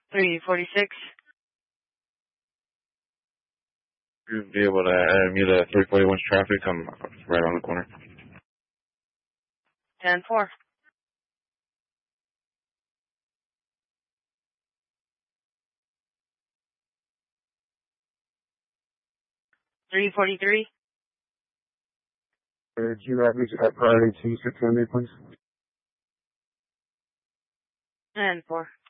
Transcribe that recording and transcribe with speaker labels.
Speaker 1: 346.
Speaker 2: You'd be able to add me to 341's traffic. I'm right on the corner.
Speaker 1: 10-4. $343.
Speaker 3: Could you have me at priority 26 Sunday, please?
Speaker 1: 10-4.